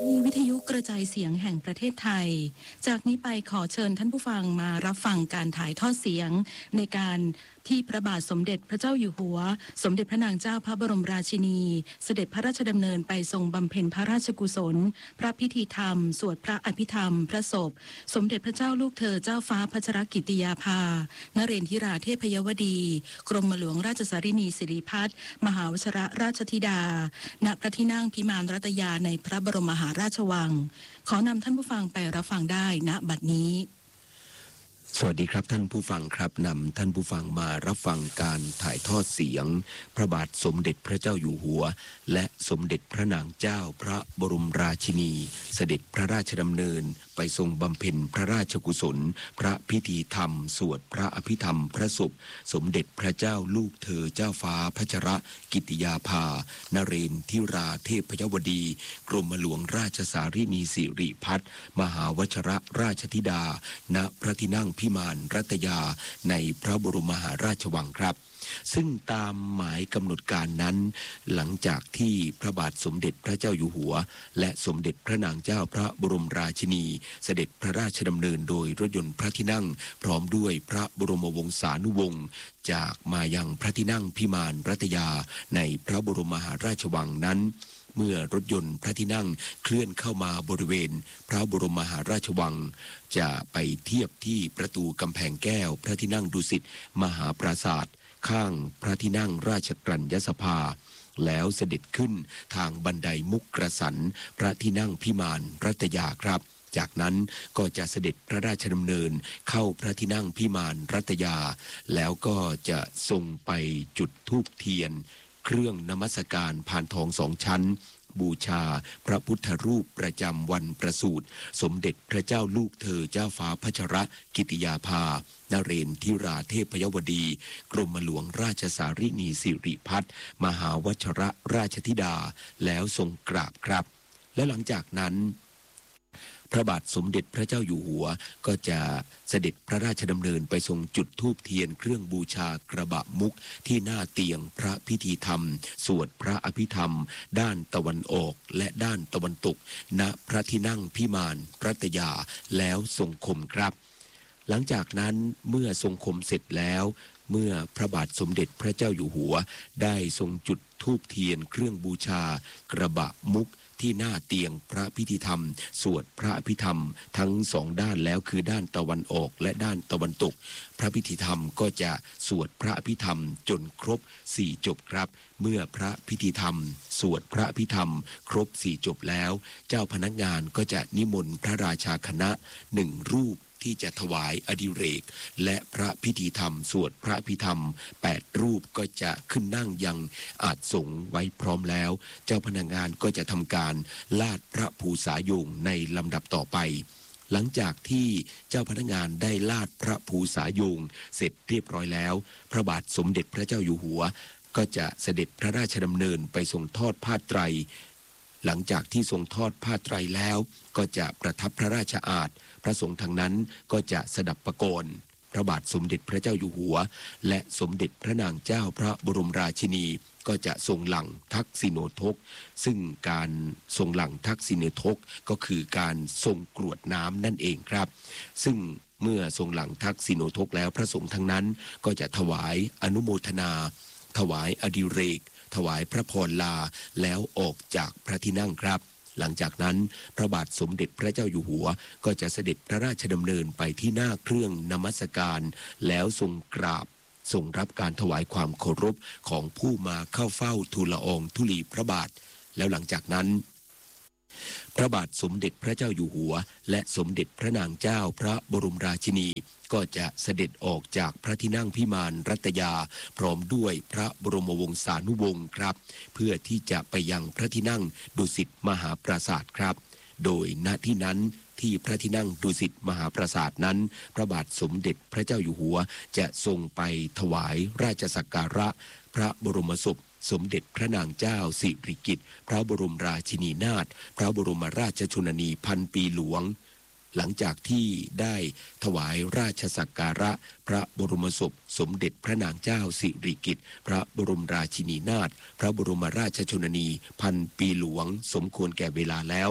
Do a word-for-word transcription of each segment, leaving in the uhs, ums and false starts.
นีวิทยุกระจายเสียงแห่งประเทศไทยจากนี้ไปขอเชิญท่านผู้ฟังมารับฟังการถ่ายทอดเสียงในการที่พระบาทสมเด็จพระเจ้าอยู่หัวสมเด็จพระนางเจ้าพระบรมราชินีเสด็จพระราชดำเนินไปทรงบำเพ็ญพระราชกุศลพระพิธีธรรมสวดพระอภิธรรมพระศพสมเด็จพระเจ้าลูกเธอเจ้าฟ้าพัชรกิติยาภานเรนทิราเทพยวดีกรมหลวงราชสารินีสิริพัฒน์มหาวชรราชธิดาณพระที่นั่งพิมานรัตยาในพระบรมมหาราชวังขอนำท่านผู้ฟังไปรับฟังได้ณบัดนี้สวัสดีครับท่านผู้ฟังครับนำท่านผู้ฟังมารับฟังการถ่ายทอดเสียงพระบาทสมเด็จพระเจ้าอยู่หัวและสมเด็จพระนางเจ้าพระบรมราชินีเสด็จพระราชดำเนินไปทรงบำเพ็ญพระราชกุศลพระพิธีธรรมสวดพระอภิธรรมพระศพสมเด็จพระเจ้าลูกเธอเจ้าฟ้าพัชรกิติยาภานเรนทิราเทพยวดีกรมหลวงราชสารินีสิริพัฒน์มหาวชรราชธิดาณพระที่นั่งพิมานรัตยาในพระบรมมหาราชวังครับซึ่งตามหมายกำหนดการนั้นหลังจากที่พระบาทสมเด็จพระเจ้าอยู่หัวและสมเด็จพระนางเจ้าพระบรมราชินีเสด็จพระราชดำเนินโดยรถยนต์พระที่นั่งพร้อมด้วยพระบรมวงศานุวงศ์จากมายังพระที่นั่งพิมานรัตยาในพระบรมมหาราชวังนั้นเมื่อรถยนต์พระที่นั่งเคลื่อนเข้ามาบริเวณพระบรมมหาราชวังจะไปเทียบที่ประตูกำแพงแก้วพระที่นั่งดุสิตมหาปราสาทข้างพระที่นั่งราชกรัญญสภาแล้วเสด็จขึ้นทางบันไดมุกกระสันพระที่นั่งพิมานรัตยาครับจากนั้นก็จะเสด็จพระราชดำเนินเข้าพระที่นั่งพิมานรัตยาแล้วก็จะทรงไปจุดธูปเทียนเครื่องนมัสการพานทองสองชั้นบูชาพระพุทธรูปประจำวันประสูติสมเด็จพระเจ้าลูกเธอเจ้าฟ้าพัชรกิติยาภานเรนทิราเทพยวดีกรมหลวงราชสารินีสิริพัฒน์มหาวชรราชธิดาแล้วทรงกราบครับและหลังจากนั้นพระบาทสมเด็จพระเจ้าอยู่หัวก็จะเสด็จพระราชดำเนินไปทรงจุดธูปเทียนเครื่องบูชากระบะมุกที่หน้าเตียงพระพิธีธรรมสวดพระอภิธรรมด้านตะวันออกและด้านตะวันตกณพระที่นั่งพิมานรัตยาแล้วทรงคมครับหลังจากนั้นเมื่อทรงคมเสร็จแล้วเมื่อพระบาทสมเด็จพระเจ้าอยู่หัวได้ทรงจุดธูปเทียนเครื่องบูชากระบะมุกที่หน้าเตียงพระพิธีธรรมสวดพระอภิธรรมทั้งสองด้านแล้วคือด้านตะวันออกและด้านตะวันตกพระพิธีธรรมก็จะสวดพระอภิธรรมจนครบสี่จบครับเมื่อพระพิธีธรรมสวดพระอภิธรรมครบสี่จบแล้วเจ้าพนักงานก็จะนิมนต์พระราชาคณะหนึ่งรูปที่จะถวายอดิเรกและพระพิธีธรรมสวดพระพิธรรมแปดรูปก็จะขึ้นนั่งยังอาสงฆ์ไว้พร้อมแล้วเจ้าพนักงานก็จะทำการลาดพระภูษาโยงในลำดับต่อไปหลังจากที่เจ้าพนักงานได้ลาดพระภูษาโยงเสร็จเรียบร้อยแล้วพระบาทสมเด็จพระเจ้าอยู่หัวก็จะเสด็จพระราชดำเนินไปทรงทอดผ้าไตรหลังจากที่ทรงทอดผ้าไตรแล้วก็จะประทับพระราชอาสน์พระสงฆ์ทางนั้นก็จะสดับประโกนพระบาทสมเด็จพระเจ้าอยู่หัวและสมเด็จพระนางเจ้าพระบรมราชินีก็จะทรงหลั่งทักษิโณทกซึ่งการทรงหลั่งทักษิโณทกก็คือการทรงกรวดน้ำนั่นเองครับซึ่งเมื่อทรงหลั่งทักษิโณทกแล้วพระสงฆ์ทั้งนั้นก็จะถวายอนุโมทนาถวายอดิเรกถวายพระพรลาแล้วออกจากพระที่นั่งครับหลังจากนั้นพระบาทสมเด็จพระเจ้าอยู่หัวก็จะเสด็จพระราชดำเนินไปที่หน้าเครื่องนมัสการแล้วทรงกราบทรงรับการถวายความเคารพของผู้มาเข้าเฝ้าทูลละอองธุลีพระบาทแล้วหลังจากนั้นพระบาทสมเด็จพระเจ้าอยู่หัวและสมเด็จพระนางเจ้าพระบรมราชินีก็จะเสด็จออกจากพระที่นั่งพิมานรัตยาพร้อมด้วยพระบรมวงศานุวงศ์ครับเพื่อที่จะไปยังพระที่นั่งดุสิตมหาปราสาทครับโดยณที่นั้นที่พระที่นั่งดุสิตมหาปราสาทนั้นพระบาทสมเด็จพระเจ้าอยู่หัวจะทรงไปถวายราชสักการะพระบรมศพสมเด็จพระนางเจ้าสิริกิติ์พระบรมราชินีนาถพระบรมราชชนนีพันปีหลวงหลังจากที่ได้ถวายราชสักการะพระบรมศพสมเด็จพระนางเจ้าสิริกิติ์พระบรมราชินีนาถพระบรมราชชนนีพันปีหลวงสมควรแก่เวลาแล้ว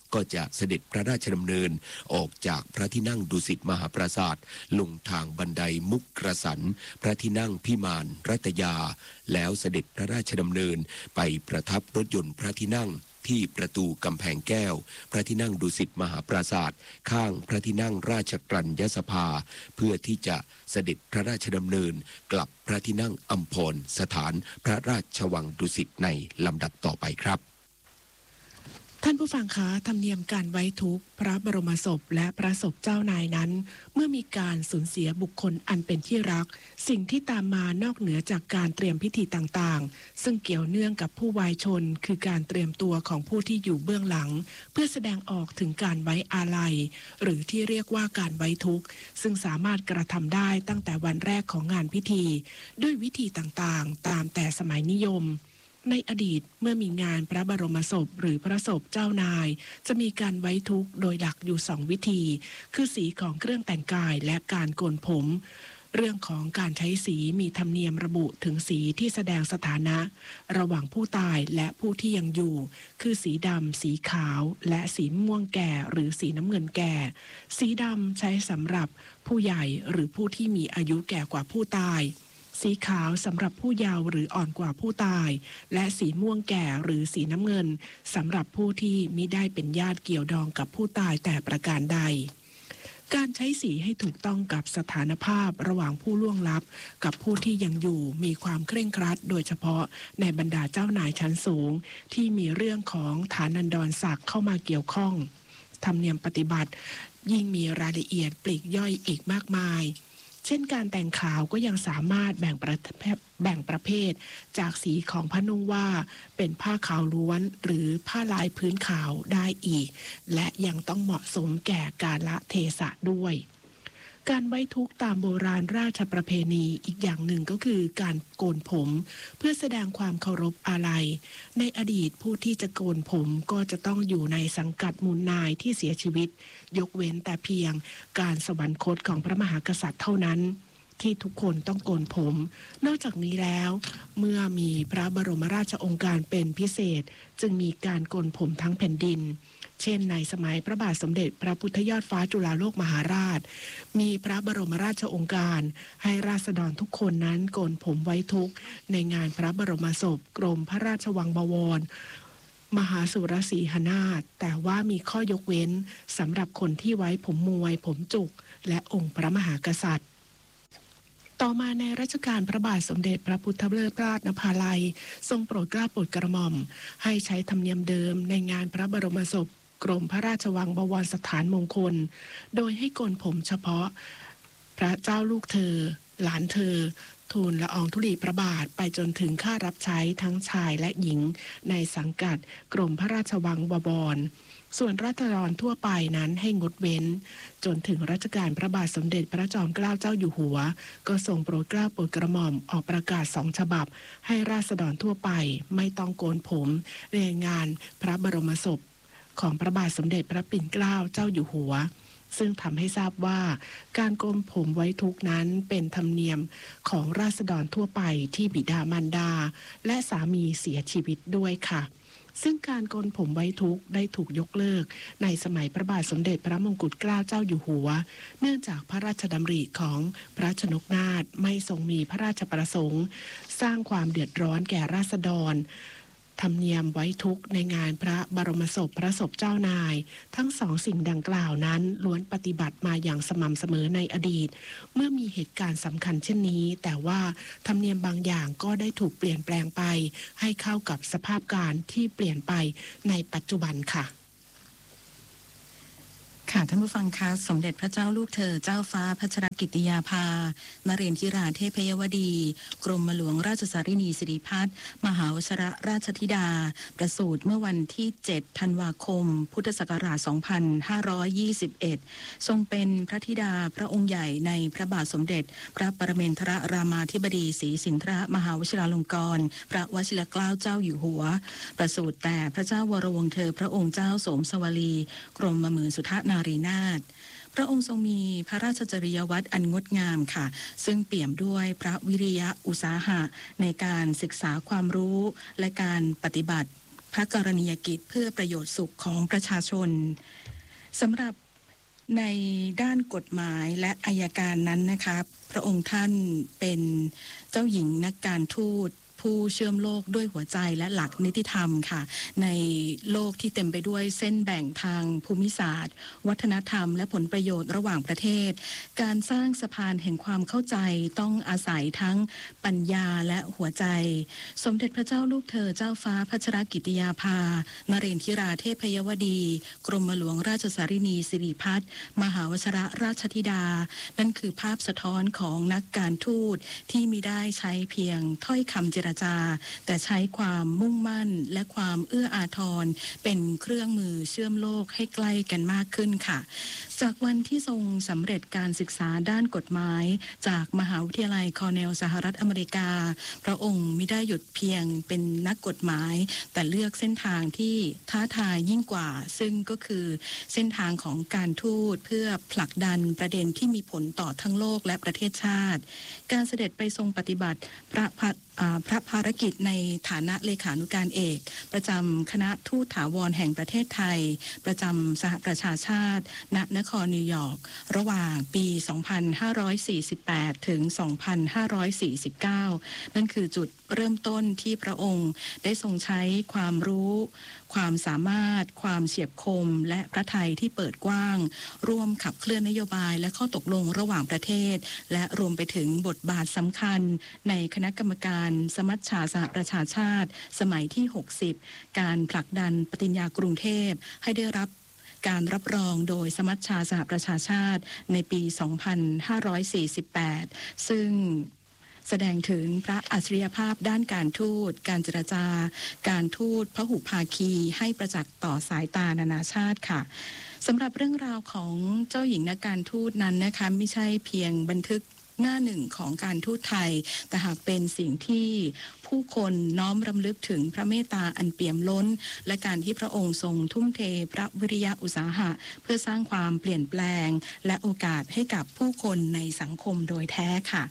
ก็จะเสด็จพระราชดำเนินออกจากพระที่นั่งดุสิตมหาปราสาทลงทางบันไดมุกกระสันพระที่นั่งพิมานรัตยาแล้วเสด็จพระราชดำเนินไปประทับรถยนต์พระที่นั่งที่ประตูกำแพงแก้วพระที่นั่งดุสิตมหาปราสาทข้างพระที่นั่งราชกรัญยสภาเพื่อที่จะเสด็จพระราชดำเนินกลับพระที่นั่งอัมพรสถานพระราชวังดุสิตในลำดับต่อไปครับท่านผู้ฟังคะธรรมเนียมการไว้ทุกข์พระบรมศพและพระศพเจ้านายนั้นเมื่อมีการสูญเสียบุคคลอันเป็นที่รักสิ่งที่ตามมานอกเหนือจากการเตรียมพิธีต่างๆซึ่งเกี่ยวเนื่องกับผู้วายชนคือการเตรียมตัวของผู้ที่อยู่เบื้องหลังเพื่อแสดงออกถึงการไว้อาลัยหรือที่เรียกว่าการไว้ทุกข์ซึ่งสามารถกระทำได้ตั้งแต่วันแรกของงานพิธีด้วยวิธีต่างๆตามแต่สมัยนิยมในอดีตเมื่อมีงานพระบรมศพหรือพระศพเจ้านายจะมีการไว้ทุกข์โดยหลักอยู่สองวิธีคือสีของเครื่องแต่งกายและการโกนผมเรื่องของการใช้สีมีธรรมเนียมระบุถึงสีที่แสดงสถานะระหว่างผู้ตายและผู้ที่ยังอยู่คือสีดำสีขาวและสีม่วงแก่หรือสีน้ำเงินแก่สีดำใช้สำหรับผู้ใหญ่หรือผู้ที่มีอายุแก่กว่าผู้ตายสีขาวสำหรับผู้เยาว์หรืออ่อนกว่าผู้ตายและสีม่วงแก่หรือสีน้ำเงินสำหรับผู้ที่มิได้เป็นญาติเกี่ยวดองกับผู้ตายแต่ประการใดการใช้สีให้ถูกต้องกับสถานภาพระหว่างผู้ล่วงลับกับผู้ที่ยังอยู่มีความเคร่งครัดโดยเฉพาะในบรรดาเจ้านายชั้นสูงที่มีเรื่องของฐานันดรศักดิ์เข้ามาเกี่ยวข้องธรรมเนียมปฏิบัติยิ่งมีรายละเอียดปลีกย่อยอีกมากมายเช่นการแต่งขาวก็ยังสามารถแบ่งประเภทแบ่งประเภทจากสีของผ้านุ่งว่าเป็นผ้าขาวล้วนหรือผ้าลายพื้นขาวได้อีกและยังต้องเหมาะสมแก่กาลเทศะด้วยการไว้ทุกข์ตามโบราณราชประเพณีอีกอย่างหนึ่งก็คือการโกนผมเพื่อแสดงความเคารพอาลัยในอดีตผู้ที่จะโกนผมก็จะต้องอยู่ในสังกัดมูลนายที่เสียชีวิตยกเว้นแต่เพียงการสวรรคตของพระมหากษัตริย์เท่านั้นที่ทุกคนต้องโกนผมนอกจากนี้แล้วเมื่อมีพระบรมราชโองการเป็นพิเศษจึงมีการโกนผมทั้งแผ่นดินเช่นในสมัยพระบาทสมเด็จพระพุทธยอดฟ้าจุฬาโลกมหาราชมีพระบรมราชโองการให้ราษฎรทุกคนนั้นโกนผมไว้ทุกข์ในงานพระบรมศพกรมพระราชวังบวรมหาสุรสีหนาถแต่ว่ามีข้อยกเว้นสำหรับคนที่ไว้ผมมวยผมจุกและองค์พระมหากษัตริย์ต่อมาในรัชกาลพระบาทสมเด็จพระพุทธเลิศราชนภาลัยทรงโปรดเกล้าโปรดกระหม่อมให้ใช้ธรรมเนียมเดิมในงานพระบรมศพกรมพระราชวังบวรสถานมงคลโดยให้โกนผมเฉพาะพระเจ้าลูกเธอหลานเธอทูลละอองธุลีพระบาทไปจนถึงข้ารับใช้ทั้งชายและหญิงในสังกัดกรมพระราชวังบวรส่วนราษฎรทั่วไปนั้นให้งดเว้นจนถึงรัชกาลพระบาทสมเด็จพระจอมเกล้าเจ้าอยู่หัวก็ทรงโปรดเกล้าโปรดกระหม่อมออกประกาศสองฉบับให้ราษฎรทั่วไปไม่ต้องโกนผมในงานพระบรมศพของพระบาทสมเด็จพระปิ่นเกล้าเจ้าอยู่หัวซึ่งทำให้ทราบว่าการโกนผมไว้ทุกนั้นเป็นธรรมเนียมของราษฎรทั่วไปที่บิดามารดาและสามีเสียชีวิตด้วยค่ะซึ่งการโกนผมไว้ทุกข์ได้ถูกยกเลิกในสมัยพระบาทสมเด็จพระมงกุฎเกล้าเจ้าอยู่หัวเนื่องจากพระราชดำริของพระชนกนาถไม่ทรงมีพระราชประสงค์สร้างความเดือดร้อนแก่ราษฎรธรรมเนียมไว้ทุกข์ในงานพระบรมศพพระศพเจ้านายทั้งสองสิ่งดังกล่าวนั้นล้วนปฏิบัติมาอย่างสม่ำเสมอในอดีตเมื่อมีเหตุการณ์สำคัญเช่นนี้แต่ว่าธรรมเนียมบางอย่างก็ได้ถูกเปลี่ยนแปลงไปให้เข้ากับสภาพการที่เปลี่ยนไปในปัจจุบันค่ะค่ะท่านผู้ฟังคะสมเด็จพระเจ้าลูกเธอเจ้าฟ้าพัชรกิติยาภานเรนทิราเทพยวดีกรมหลวงราชสารินีสิริพัฒน์มหาวชิรราชธิดาประสูติเมื่อวันที่เจ็ดธันวาคมพุทธศักราชสองพันห้าร้อยยี่สิบเอ็ดทรงเป็นพระธิดาพระองค์ใหญ่ในพระบาทสมเด็จพระปรเมนทรรามาธิบดีศรีสินธรมหาวชิราลงกรณ์พระวชิรเกล้าเจ้าอยู่หัวประสูติแต่พระเจ้าวรวงศ์เธอพระองค์เจ้าโสมสวลีกรมหมื่นสุทนารีนาถพระองค์ทรงมีพระราชจริยวัตรอันงดงามค่ะซึ่งเปี่ยมด้วยพระวิริยะอุตสาหะในการศึกษาความรู้และการปฏิบัติพระกรณียกิจเพื่อประโยชน์สุขของประชาชนสำหรับในด้านกฎหมายและอัยการนั้นนะคะพระองค์ท่านเป็นเจ้าหญิงนักการทูตผู้เชื่อมโลกด้วยหัวใจและหลักนิติธรรมค่ะในโลกที่เต็มไปด้วยเส้นแบ่งทางภูมิศาสตร์วัฒนธรรมและผลประโยชน์ระหว่างประเทศการสร้างสะพานแห่งความเข้าใจต้องอาศัยทั้งปัญญาและหัวใจสมเด็จพระเจ้าลูกเธอเจ้าฟ้าพัชรกิติยาภานเรนทิราเทพยวดีกรมหลวงราชสารินีสิริพัฒน์มหาวชรราชธิดานั่นคือภาพสะท้อนของนักการทูตที่มิได้ใช้เพียงถ้อยคำเจรจาแต่ใช้ความมุ่งมั่นและความเอื้ออาทรเป็นเครื่องมือเชื่อมโลกให้ใกล้กันมากขึ้นค่ะจากวันที่ทรงสำเร็จการศึกษาด้านกฎหมายจากมหาวิทยาลัยคอร์เนลสหรัฐอเมริกาพระองค์มิได้หยุดเพียงเป็นนักกฎหมายแต่เลือกเส้นทางที่ท้าทายยิ่งกว่าซึ่งก็คือเส้นทางของการทูตเพื่อผลักดันประเด็นที่มีผลต่อทั้งโลกและประเทศชาติการเสด็จไปทรงปฏิบัติพระพัฒพระภารกิจในฐานะเลขานุการเอกประจำคณะทูตถาวรแห่งประเทศไทยประจำสหประชาชาติณนครนิวยอร์กระหว่างปี สองพันห้าร้อยสี่สิบแปด ถึง สองพันห้าร้อยสี่สิบเก้า นั่นคือจุดเริ่มต้นที่พระองค์ได้ทรงใช้ความรู้ความสามารถความเฉียบคมและพระทัยที่เปิดกว้างร่วมขับเคลื่อนนโยบายและข้อตกลงระหว่างประเทศและรวมไปถึงบทบาทสำคัญในคณะกรรมการสมัชชาสหประชาชาติสมัยที่ หกสิบ การผลักดันปฏิญญากรุงเทพให้ได้รับการรับรองโดยสมัชชาสหประชาชาติในปี สองพันห้าร้อยสี่สิบแปด ซึ่งแสดงถึงพระอัจฉริยภาพด้านการทูตการเจรจาการทูตพหุภาคีให้ประจักษ์ต่อสายตานานาชาติค่ะสำหรับเรื่องราวของเจ้าหญิงนักการทูตนั้นนะคะไม่ใช่เพียงบันทึกหน้าหนึ่งของการทูตไทยแต่หากเป็นสิ่งที่ผู้คนน้อมรำลึกถึงพระเมตตาอันเปี่ยมล้นและการที่พระองค์ทรงทุ่มเทพระวิริยะอุตสาหะเพื่อสร้างความเปลี่ยนแปลงและโอกาสให้กับผู้คนในสังคมโดยแท้ค่ะ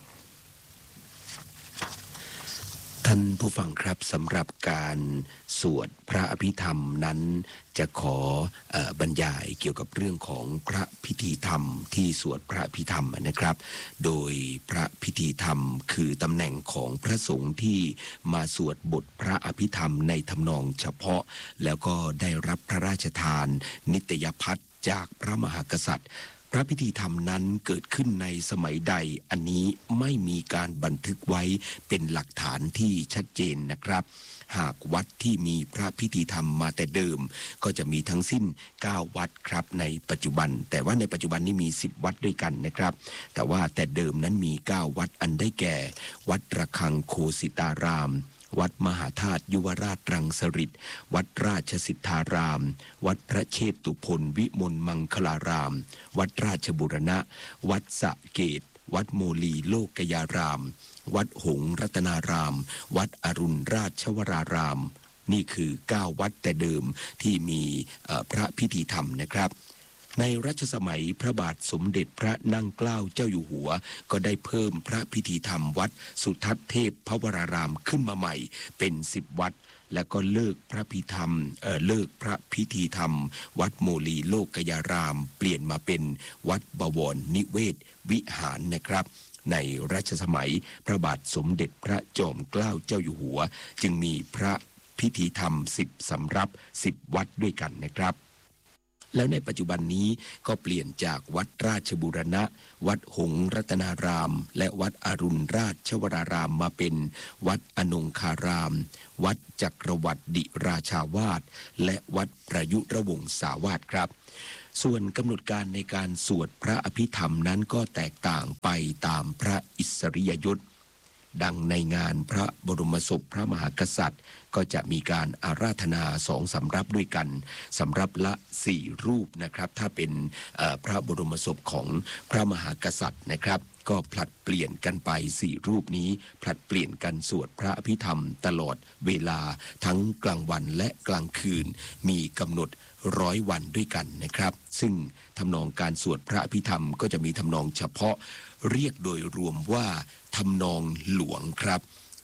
ท่านผู้ฟังครับสำหรับการสวดพระอภิธรรมนั้นจะขอเอ่อบรรยายเกี่ยวกับเรื่องของพระพิธีธรรมที่สวดพระอภิธรรมนะครับโดยพระพิธีธรรมคือตำแหน่งของพระสงฆ์ที่มาสวดบทพระอภิธรรมในทำนองเฉพาะแล้วก็ได้รับพระราชทานนิตยพัฒน์จากพระมหากษัตริย์พระพิธีธรรมนั้นเกิดขึ้นในสมัยใดอันนี้ไม่มีการบันทึกไว้เป็นหลักฐานที่ชัดเจนนะครับหากวัดที่มีพระพิธีธรรมมาแต่เดิมก็จะมีทั้งสิ้นเก้าวัดครับในปัจจุบันแต่ว่าในปัจจุบันนี้มีสิบวัดด้วยกันนะครับแต่ว่าแต่เดิมนั้นมีเก้าวัดอันได้แก่วัดระฆังโคสิตารามวัดมหาธาตุยุวราชรังสฤษฎ์วัดราชสิทธารามวัดพระเชตุพนวิมลมังคลารามวัดราชบุรณะวัดสะเกตวัดโมลีโลกยารามวัดหงส์รัตนารามวัดอรุณราชวรารามนี่คือเก้าวัดแต่เดิมที่มีพระพิธีธรรมนะครับในรัชสมัยพระบาทสมเด็จพระนั่งเกล้าเจ้าอยู่หัวก็ได้เพิ่มพระพิธีธรรมวัดสุทัศน์เทพพวรารามขึ้นมาใหม่เป็นสิบวัดแล้วก็เลิกพระพิธรรมเอ่อเลิกพระพิธีธรรมวัดโมลีโลกยารามเปลี่ยนมาเป็นวัดบวรนิเวศวิหารนะครับในรัชสมัยพระบาทสมเด็จพระจอมเกล้าเจ้าอยู่หัวจึงมีพระพิธีธรรมสิบสำรับสิบวัดด้วยกันนะครับแล้วในปัจจุบันนี้ก็เปลี่ยนจากวัดราชบูรณะวัดหงส์รัตนารามและวัดอรุณราชวรารามมาเป็นวัดอนงคารามวัดจักรวรรดิราชาวาสและวัดประยุรวงศาวาสครับส่วนกำหนดการในการสวดพระอภิธรรมนั้นก็แตกต่างไปตามพระอิสริยยศดังในงานพระบรมศพพระมหากษัตริย์ก็จะมีการอาราธนาสองสำรับด้วยกันสำรับละสี่รูปนะครับถ้าเป็นพระบรมศพของพระมหากษัตริย์นะครับก็ผลัดเปลี่ยนกันไปสี่รูปนี้ผลัดเปลี่ยนกันสวดพระอภิธรรมตลอดเวลาทั้งกลางวันและกลางคืนมีกำหนดร้อยวันด้วยกันนะครับซึ่งทำนองการสวดพระอภิธรรมก็จะมีทำนองเฉพาะเรียกโดยรวมว่าทำนองหลวงครับ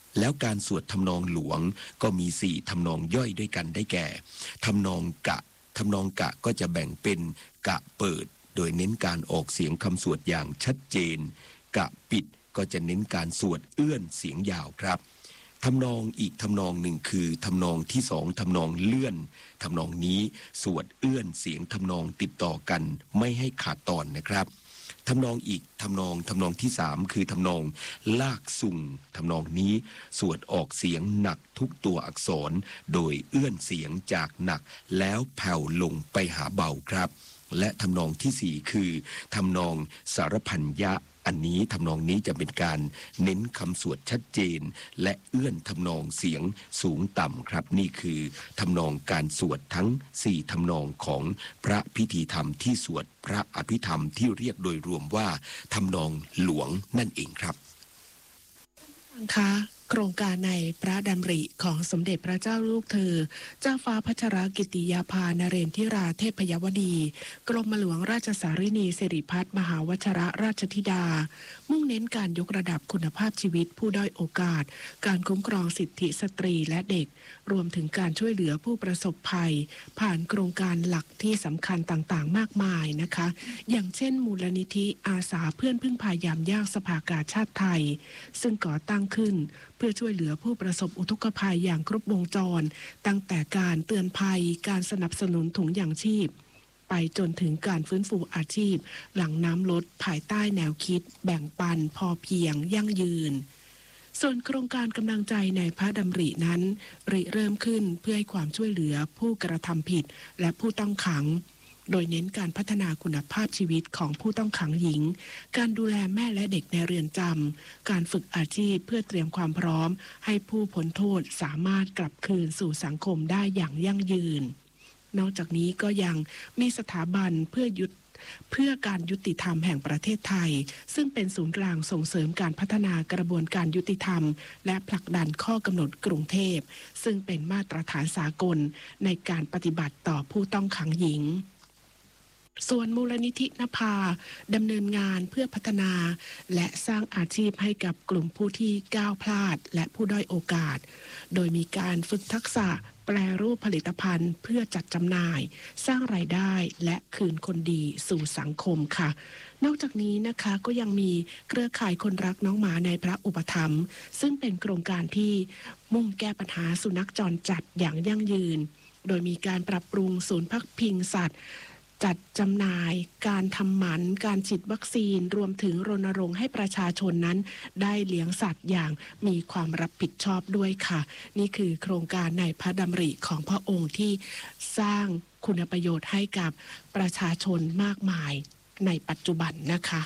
แล้วการสวดทำนองหลวงก็มีสี่ทำนองย่อยด้วยกันได้แก่ทำนองกะทำนองกะก็จะแบ่งเป็นกะเปิดโดยเน้นการออกเสียงคำสวดอย่างชัดเจนกะปิดก็จะเน้นการสวดเอื้อนเสียงยาวครับทำนองอีกทำนองหนึ่งคือทำนองที่สองทำนองเลื่อนทำนองนี้สวดเอื้อนเสียงทำนองติดต่อกันไม่ให้ขาดตอนนะครับทำนองอีกทำนองทำนองที่สามคือทำนองลากสุ่งทำนองนี้สวดออกเสียงหนักทุกตัวอักษรโดยเอื้อนเสียงจากหนักแล้วแผ่วลงไปหาเบาครับและทำนองที่สี่คือทำนองสารพันยะอันนี้ทำนองนี้จะเป็นการเน้นคำสวดชัดเจนและเอื้อนทำนองเสียงสูงต่ำครับนี่คือทำนองการสวดทั้งสี่ทำนองของพระพิธีธรรมที่สวดพระอภิธรรมที่เรียกโดยรวมว่าทำนองหลวงนั่นเองครับค่ะโครงการในพระดำริของสมเด็จพระเจ้าลูกเธอเจ้าฟ้าพัชรกิติยาภานเรนทิราเทพยวดีกรมหลวงราชสารินีสิริพัฒน์มหาวชรราชธิดามุ่งเน้นการยกระดับคุณภาพชีวิตผู้ด้อยโอกาสการคุ้มครองสิทธิสตรีและเด็กรวมถึงการช่วยเหลือผู้ประสบภัยผ่านโครงการหลักที่สำคัญต่างๆมากมายนะคะอย่างเช่นมูลนิธิอาสาเพื่อนพึ่งพายามยากสภากาชาติไทยซึ่งก่อตั้งขึ้นเพื่อช่วยเหลือผู้ประสบอุทกภัยอย่างครบวงจรตั้งแต่การเตือนภัยการสนับสนุนถุงยางชีพไปจนถึงการฟื้นฟูอาชีพหลังน้ำลดภายใต้แนวคิดแบ่งปันพอเพียงยั่งยืนส่วนโครงการกำลังใจในพระดำรินั้นริเริ่มขึ้นเพื่อให้ความช่วยเหลือผู้กระทำผิดและผู้ต้องขังโดยเน้นการพัฒนาคุณภาพชีวิตของผู้ต้องขังหญิงการดูแลแม่และเด็กในเรือนจำการฝึกอาชีพเพื่อเตรียมความพร้อมให้ผู้พ้นโทษสามารถกลับคืนสู่สังคมได้อย่างยั่งยืนนอกจากนี้ก็ยังมีสถาบันเพื่อยุดเพื่อการยุติธรรมแห่งประเทศไทยซึ่งเป็นศูนย์กลางส่งเสริมการพัฒนากระบวนการยุติธรรมและผลักดันข้อกำหนดกรุงเทพซึ่งเป็นมาตรฐานสากลในการปฏิบัติต่อผู้ต้องขังหญิงส่วนมูลนิธินภาดำเนินงานเพื่อพัฒนาและสร้างอาชีพให้กับกลุ่มผู้ที่ก้าวพลาดและผู้ด้อยโอกาสโดยมีการฝึกทักษะแปรรูปผลิตภัณฑ์เพื่อจัดจำหน่ายสร้างรายได้และคืนคนดีสู่สังคมค่ะนอกจากนี้นะคะก็ยังมีเครือข่ายคนรักน้องหมาในพระอุปถัมภ์ซึ่งเป็นโครงการที่มุ่งแก้ปัญหาสุนัขจรจัดอย่างยั่งยืนโดยมีการปรับปรุงศูนย์พักพิงสัตว์จัดจำหน่ายการทำหมันการฉีดวัคซีนรวมถึงรณรงค์ให้ประชาชนนั้นได้เลี้ยงสัตว์อย่างมีความรับผิดชอบด้วยค่ะนี่คือโครงการในพระดำริของพระองค์ที่สร้างคุณประโยชน์ให้กับประชาชนมากมายในปัจจุบันนะคะ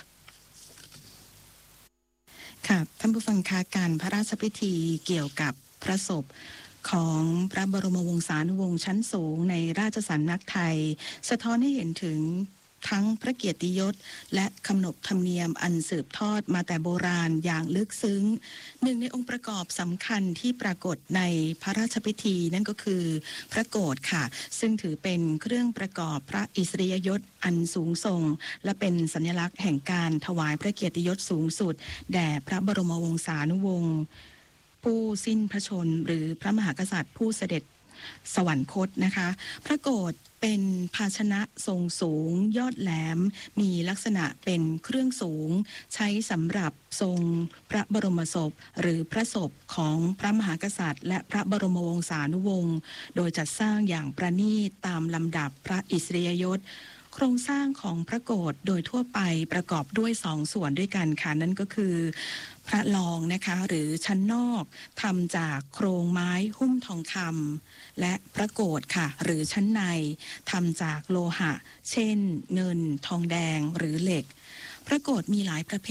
ค่ะท่านผู้ฟังคะการพระราชพิธีเกี่ยวกับพระศพของพระบรมวงศานุวงศ์ชั้นสูงในราชสำนักไทยสะท้อนให้เห็นถึงทั้งพระเกียรติยศและขนบธรรมเนียมอันสืบทอดมาแต่โบราณอย่างลึกซึ้งหนึ่งในองค์ประกอบสำคัญที่ปรากฏในพระราชพิธีนั่นก็คือพระโกฐค่ะซึ่งถือเป็นเครื่องประกอบพระอิสริยยศอันสูงส่งและเป็นสัญลักษณ์แห่งการถวายพระเกียรติยศสูงสุดแด่พระบรมวงศานุวงศ์ผู้สิ้นพระชนหรือพระมหากษัตริย์ผู้เสด็จสวรรคตนะคะพระโกฐเป็นภาชนะทรงสูงยอดแหลมมีลักษณะเป็นเครื่องสูงใช้สำหรับทรงพระบรมศพหรือพระศพของพระมหากษัตริย์และพระบรมวงศานุวงศ์โดยจัดสร้างอย่างประณีตตามลำดับพระอิสริยยศโครงสร้างของพระโกฐโดยทั่วไปประกอบด้วยสองส่วนด้วยกันค่ะนั่นก็คือพระรองนะคะหรือชั้นนอกทำจากโครงไม้หุ้มทองคำและพระโกฐค่ะหรือชั้นในทำจากโลหะเช่นเงินทองแดงหรือเหล็กพระโกฐมีหลายประเภท